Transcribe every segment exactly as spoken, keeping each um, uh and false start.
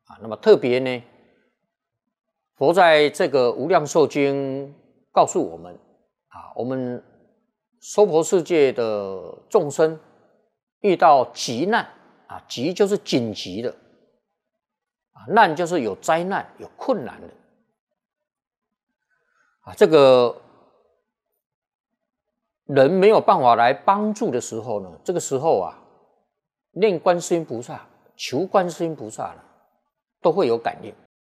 啊。那么特别呢，佛在这个《无量寿经》告诉我们啊，我们娑婆世界的众生遇到急难啊，急就是紧急的啊，难就是有灾难、有困难的啊。这个人没有办法来帮助的时候呢，这个时候啊，念观世音菩萨、求观世音菩萨呢，都会有感应。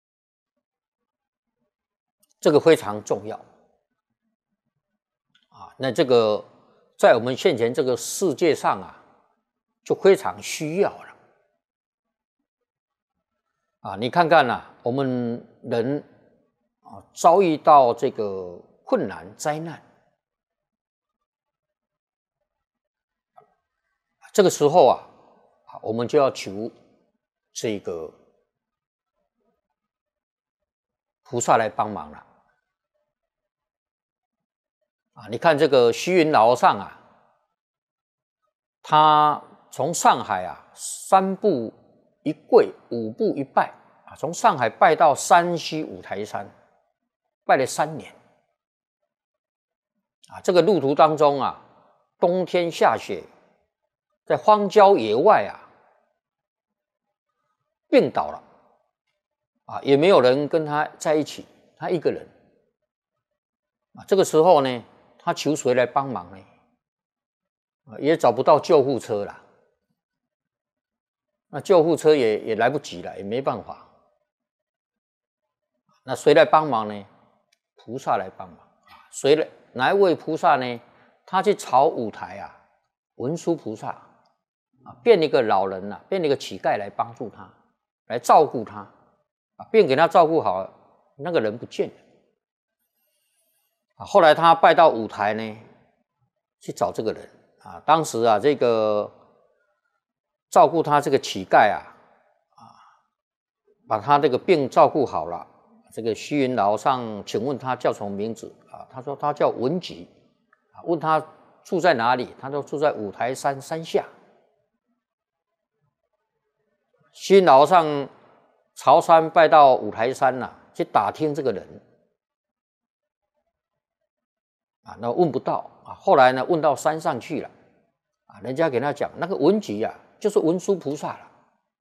这个非常重要啊。那这个在我们现前这个世界上啊，就非常需要了啊。你看看啊，我们人啊遭遇到这个困难灾难，这个时候啊，我们就要求这个菩萨来帮忙了啊。你看这个虚云老和尚啊，他从上海啊三步一跪，五步一拜啊，从上海拜到山西五台山，拜了三年啊。这个路途当中啊，冬天下雪，在荒郊野外啊，病倒了啊，也没有人跟他在一起，他一个人啊。这个时候呢，他求谁来帮忙呢？啊，也找不到救护车了，那救护车也也来不及了，也没办法。那谁来帮忙呢？菩萨来帮忙。谁来？哪一位菩萨呢？他去朝五台啊，文殊菩萨啊，变一个老人啊，变一个乞丐来帮助他，来照顾他啊，便给他照顾好了，那个人不见了啊。后来他拜到五台呢，去找这个人啊。当时啊，这个照顾他这个乞丐啊，啊，把他这个病照顾好了。这个虚云老和尚请问他叫什么名字啊？他说他叫文吉啊。问他住在哪里？他说住在五台山山下。虚云老和尚朝山拜到五台山呐、啊，去打听这个人啊，那问不到啊。后来呢，问到山上去了啊，人家给他讲那个文吉啊，就是文殊菩萨了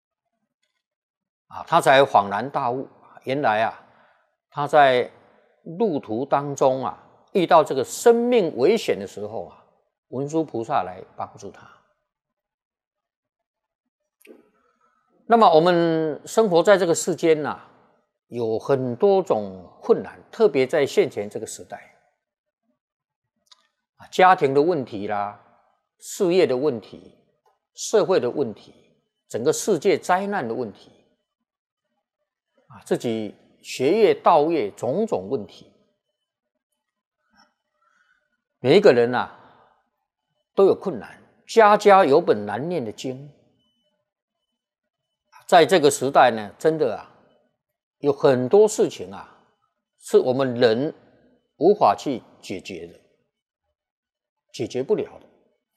啊，他才恍然大悟，原来啊，他在路途当中啊，遇到这个生命危险的时候啊，文殊菩萨来帮助他。那么我们生活在这个世间呐、啊，有很多种困难，特别在现前这个时代啊，家庭的问题啦，事业的问题，社会的问题，整个世界灾难的问题啊，自己学业道业种种问题，每一个人啊都有困难，家家有本难念的经。在这个时代呢，真的啊，有很多事情啊，是我们人无法去解决的，解决不了的。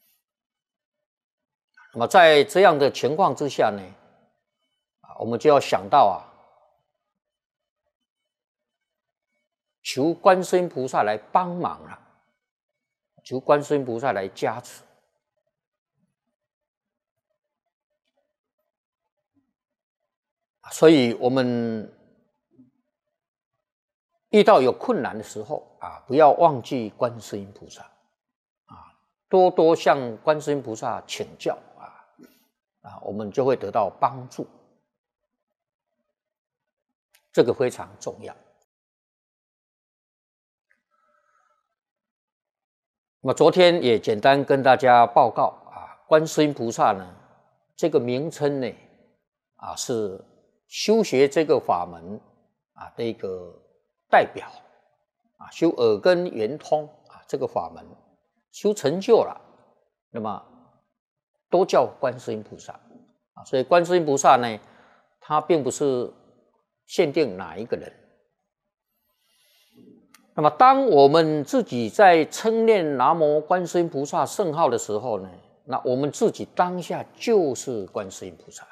那么在这样的情况之下呢，我们就要想到啊，求观世音菩萨来帮忙了、啊，求观世音菩萨来加持。所以我们遇到有困难的时候啊，不要忘记观世音菩萨啊，多多向观世音菩萨请教啊，啊，我们就会得到帮助，这个非常重要。那么昨天也简单跟大家报告啊，观世音菩萨呢，这个名称呢，啊是修学这个法门啊的一个代表啊，修耳根圆通啊这个法门修成就了，那么都叫观世音菩萨啊。所以观世音菩萨呢，他并不是限定哪一个人。那么当我们自己在称念南无观世音菩萨圣号的时候呢，那我们自己当下就是观世音菩萨。